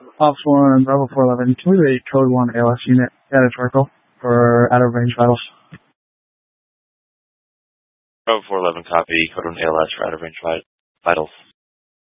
Ops 1, Bravo 411, can we have a Code 1 ALS unit at a circle for out-of-range vitals? Bravo 411, copy. Code 1 ALS for out-of-range vitals.